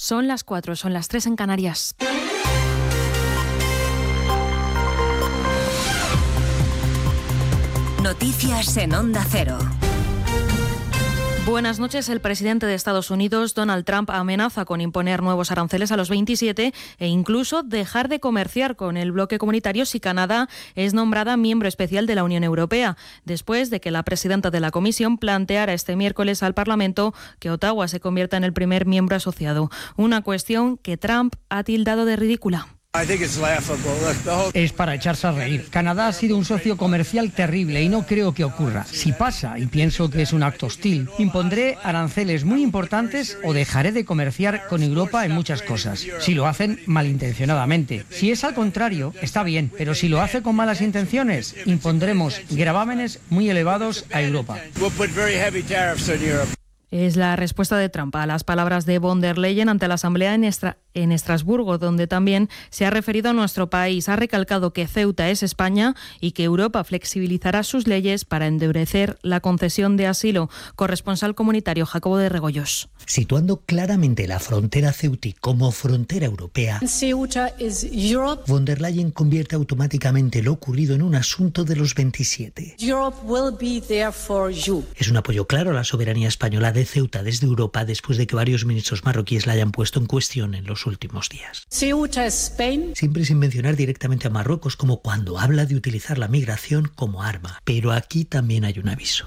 Son las 4, son las 3 en Canarias. Noticias en Onda Cero. Buenas noches. El presidente de Estados Unidos, Donald Trump, amenaza con imponer nuevos aranceles a los 27 e incluso dejar de comerciar con el bloque comunitario si Canadá es nombrada miembro especial de la Unión Europea, después de que la presidenta de la Comisión planteara este miércoles al Parlamento que Ottawa se convierta en el primer miembro asociado. Una cuestión que Trump ha tildado de ridícula. Es para echarse a reír. Canadá ha sido un socio comercial terrible y no creo que ocurra. Si pasa, y pienso que es un acto hostil, impondré aranceles muy importantes o dejaré de comerciar con Europa en muchas cosas. Si lo hacen malintencionadamente. Si es al contrario, está bien, pero si lo hace con malas intenciones, impondremos gravámenes muy elevados a Europa. Es la respuesta de Trump a las palabras de von der Leyen ante la Asamblea en Estrasburgo, donde también se ha referido a nuestro país. Ha recalcado que Ceuta es España y que Europa flexibilizará sus leyes para endurecer la concesión de asilo. Corresponsal comunitario Jacobo de Regoyos. Situando claramente la frontera ceutí como frontera europea, von der Leyen convierte automáticamente lo ocurrido en un asunto de los 27. Es un apoyo claro a la soberanía española de Ceuta desde Europa después de que varios ministros marroquíes la hayan puesto en cuestión en los últimos días. Siempre sin mencionar directamente a Marruecos, como cuando habla de utilizar la migración como arma. Pero aquí también hay un aviso.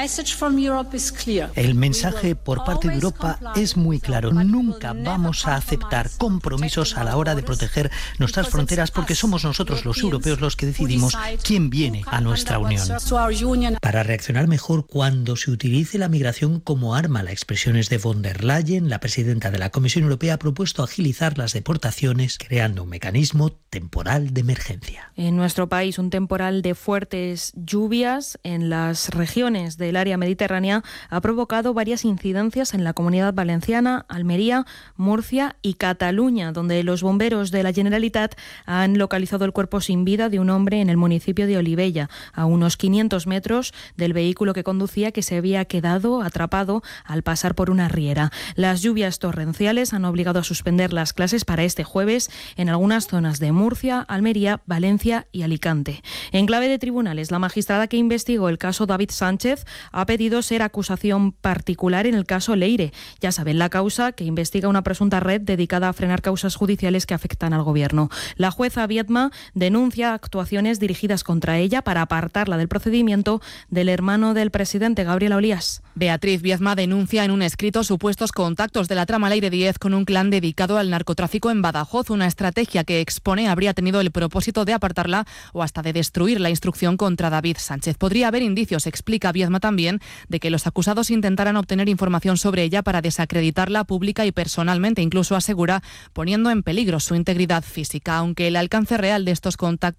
El mensaje por parte de Europa es muy claro. Nunca vamos a aceptar compromisos a la hora de proteger nuestras fronteras porque somos nosotros los europeos los que decidimos quién viene a nuestra unión. Para reaccionar mejor cuando se utilice la migración como arma, la expresión es de von der Leyen. La presidenta de la Comisión Europea ha propuesto agilizar las deportaciones creando un mecanismo temporal de emergencia. En nuestro país, un temporal de fuertes lluvias en las regiones del área mediterránea ha provocado varias incidencias en la Comunidad Valenciana, Almería, Murcia y Cataluña, donde los bomberos de la Generalitat han localizado el cuerpo sin vida de un hombre en el municipio de Olivella, a unos 500 metros del vehículo que conducía, que se había quedado atrapado al pasar por una riera. Las lluvias torrenciales han obligado a suspender las clases para este jueves en algunas zonas de Murcia, Almería, Valencia y Alicante. En clave de tribunales, la magistrada que investigó el caso David Sánchez ha pedido ser acusación particular en el caso Leire. Ya saben, la causa que investiga una presunta red dedicada a frenar causas judiciales que afectan al gobierno. La jueza Viedma denuncia actuaciones dirigidas contra ella para apartarla del procedimiento del hermano del presidente, Gabriel Olías. Beatriz Viedma denuncia en un escrito supuestos contactos de la trama Leire 10 con un clan dedicado al narcotráfico en Badajoz, una estrategia que expone habría tenido el propósito de apartarla o hasta de destruir la instrucción contra David Sánchez. Podría haber indicios, explica Viedma también, de que los acusados intentaran obtener información sobre ella para desacreditarla pública y personalmente, incluso asegura poniendo en peligro su integridad física. Aunque el alcance real de estos contactos